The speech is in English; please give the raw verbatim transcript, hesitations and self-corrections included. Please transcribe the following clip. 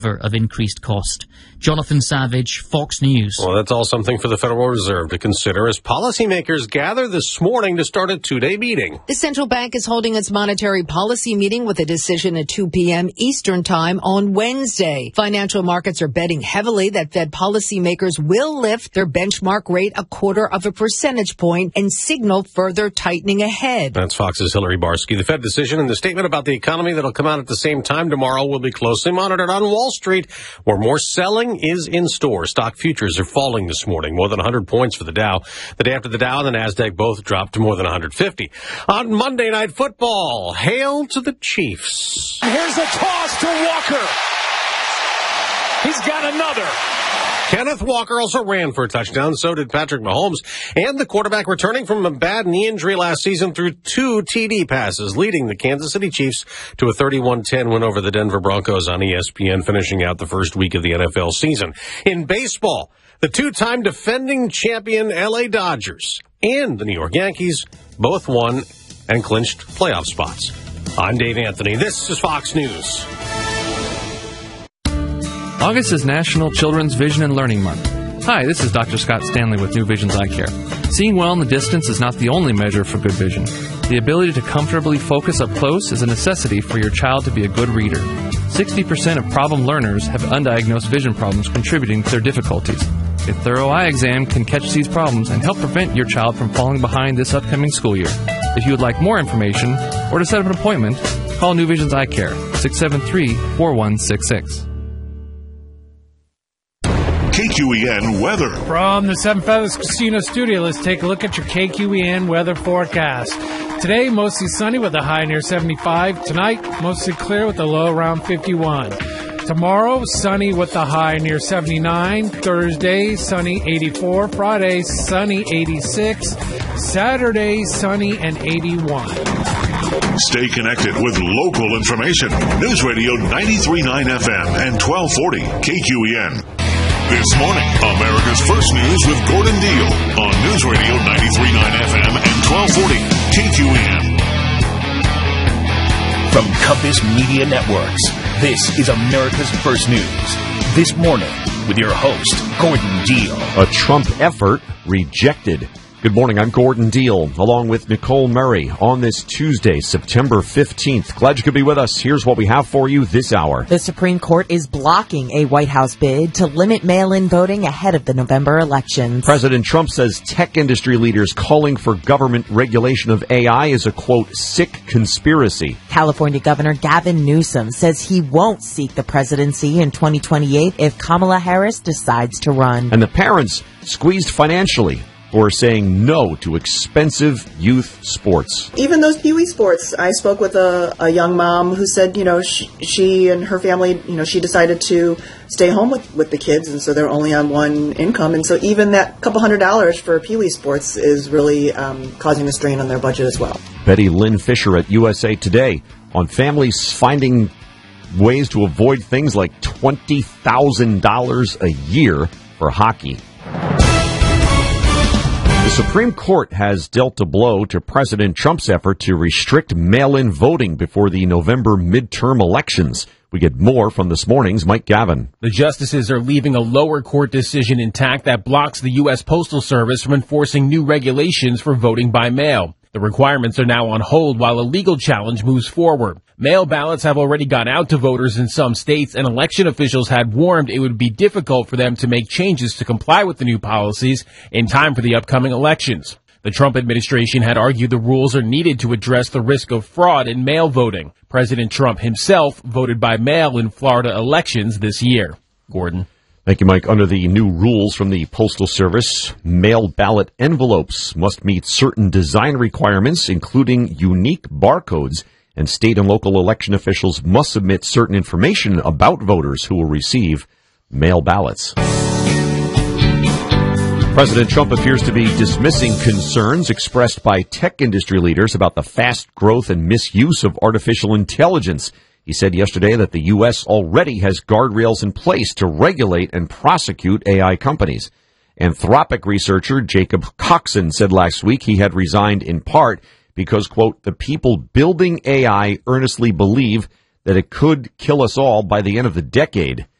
of increased cost. Jonathan Savage, Fox News. Well, that's all something for the Federal Reserve to consider as policymakers gather this morning to start a two-day meeting. The central bank is holding its monetary policy meeting with a decision at two p.m. Eastern time on Wednesday. Financial markets are betting heavily that Fed policymakers will lift their benchmark rate a quarter of a percentage point and signal further tightening ahead. That's Fox's Hillary Barsky. The Fed decision and the statement about the economy that'll come out at the same time tomorrow will be closely monitored on Wall Street, where more selling is in store. Stock futures are falling this morning, more than one hundred points for the Dow. The day after the Dow and the NASDAQ both dropped to more than one hundred fifty. On Monday Night Football, hail to the Chiefs. Here's a toss to Walker. He's got another. Kenneth Walker also ran for a touchdown. So did Patrick Mahomes. And the quarterback returning from a bad knee injury last season threw two T D passes, leading the Kansas City Chiefs to a thirty-one ten win over the Denver Broncos on E S P N, finishing out the first week of the N F L season. In baseball, the two-time defending champion L A Dodgers and the New York Yankees both won and clinched playoff spots. I'm Dave Anthony. This is Fox News. August is National Children's Vision and Learning Month. Hi, this is Doctor Scott Stanley with New Visions Eye Care. Seeing well in the distance is not the only measure for good vision. The ability to comfortably focus up close is a necessity for your child to be a good reader. sixty percent of problem learners have undiagnosed vision problems contributing to their difficulties. A thorough eye exam can catch these problems and help prevent your child from falling behind this upcoming school year. If you would like more information or to set up an appointment, call New Visions Eye Care, six seven three, four one six six. K Q E N weather. From the Seven Feathers Casino studio, let's take a look at your K Q E N weather forecast. Today, mostly sunny with a high near seventy-five. Tonight, mostly clear with a low around fifty-one. Tomorrow, sunny with a high near seventy-nine. Thursday, sunny eighty-four. Friday, sunny eighty-six. Saturday, sunny and eighty-one. Stay connected with local information. News Radio ninety-three point nine F M and twelve forty K Q E N. This morning, America's First News with Gordon Deal on News Radio ninety-three point nine F M and twelve forty K Q E N. From Compass Media Networks, this is America's First News. This morning, with your host, Gordon Deal. A Trump effort rejected. Good morning, I'm Gordon Deal, along with Nicole Murray on this Tuesday, September fifteenth. Glad you could be with us. Here's what we have for you this hour. The Supreme Court is blocking a White House bid to limit mail-in voting ahead of the November elections. President Trump says tech industry leaders calling for government regulation of A I is a, quote, sick conspiracy. California Governor Gavin Newsom says he won't seek the presidency in twenty twenty-eight if Kamala Harris decides to run. And the parents squeezed financially or saying no to expensive youth sports. Even those Pee Wee sports. I spoke with a, a young mom who said, you know, she, she and her family, you know, she decided to stay home with, with the kids, and so they're only on one income. And so even that couple hundred dollars for Pee Wee sports is really um, causing a strain on their budget as well. Betty Lynn Fisher at U S A Today on families finding ways to avoid things like twenty thousand dollars a year for hockey. The Supreme Court has dealt a blow to President Trump's effort to restrict mail-in voting before the November midterm elections. We get more from this morning's Mike Gavin. The justices are leaving a lower court decision intact that blocks the U S Postal Service from enforcing new regulations for voting by mail. The requirements are now on hold while a legal challenge moves forward. Mail ballots have already gone out to voters in some states, and election officials had warned it would be difficult for them to make changes to comply with the new policies in time for the upcoming elections. The Trump administration had argued the rules are needed to address the risk of fraud in mail voting. President Trump himself voted by mail in Florida elections this year. Gordon. Thank you, Mike. Under the new rules from the Postal Service, mail ballot envelopes must meet certain design requirements, including unique barcodes, and state and local election officials must submit certain information about voters who will receive mail ballots. President Trump appears to be dismissing concerns expressed by tech industry leaders about the fast growth and misuse of artificial intelligence. He said yesterday that the U S already has guardrails in place to regulate and prosecute A I companies. Anthropic researcher Jacob Coxon said last week he had resigned in part because, quote, the people building A I earnestly believe that it could kill us all by the end of the decade.